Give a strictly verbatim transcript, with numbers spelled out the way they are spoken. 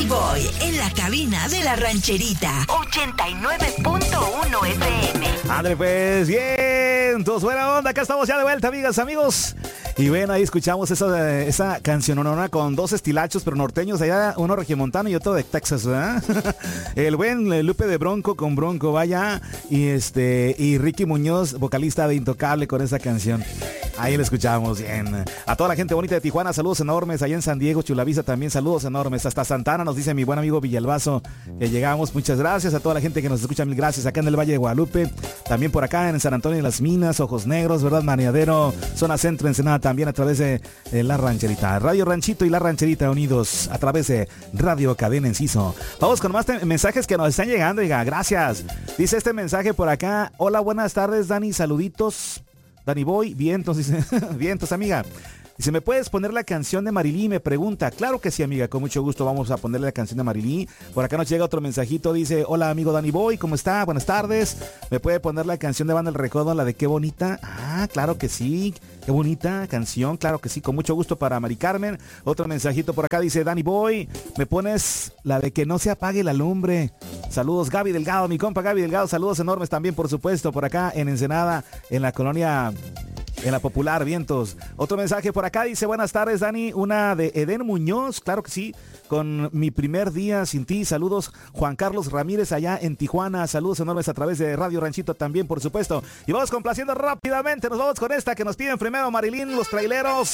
Danny Boy en la cabina de la rancherita. ochenta y nueve punto uno F M. Ándale pues, bien, todos buena onda, acá estamos ya de vuelta, amigas, amigos. Y bueno, ahí escuchamos esa, esa canciononona con dos estilachos, pero norteños, allá uno regiomontano y otro de Texas, ¿verdad? El buen Lupe de Bronco con Bronco, vaya, y este y Ricky Muñoz, vocalista de Intocable, con esa canción. Ahí lo escuchamos bien. A toda la gente bonita de Tijuana, saludos enormes. Allá en San Diego, Chulavista también, saludos enormes. Hasta Santana nos dice mi buen amigo Villalbazo que llegamos. Muchas gracias a toda la gente que nos escucha, mil gracias. Acá en el Valle de Guadalupe, también por acá en San Antonio de las Minas, Ojos Negros, ¿verdad? Mareadero, zona centro, Ensenada, también a través de, de La Rancherita. Radio Ranchito y La Rancherita unidos a través de Radio Cadena Enciso. Vamos con más te- mensajes que nos están llegando, diga, gracias. Dice este mensaje por acá. Hola, buenas tardes, Dani, saluditos. Danny Boy, vientos, dice, vientos, amiga. Dice, ¿me puedes poner la canción de Marilí? Me pregunta. Claro que sí, amiga, con mucho gusto vamos a ponerle la canción de Marilí. Por acá nos llega otro mensajito, dice, hola, amigo Danny Boy, ¿cómo está? Buenas tardes. ¿Me puede poner la canción de Banda El Recodo, la de Qué Bonita? Ah, claro que sí, qué bonita canción, claro que sí, con mucho gusto para Mari Carmen. Otro mensajito por acá, dice, Danny Boy, ¿me pones la de Que No Se Apague la Lumbre? Saludos, Gaby Delgado, mi compa Gaby Delgado, saludos enormes también, por supuesto, por acá en Ensenada, en la colonia... En la Popular, vientos. Otro mensaje por acá dice, buenas tardes, Dani, una de Eden Muñoz, claro que sí, con Mi Primer Día Sin Ti. Saludos, Juan Carlos Ramírez allá en Tijuana. Saludos enormes a través de Radio Ranchito también, por supuesto. Y vamos complaciendo rápidamente, nos vamos con esta que nos piden primero Marilyn, los traileros.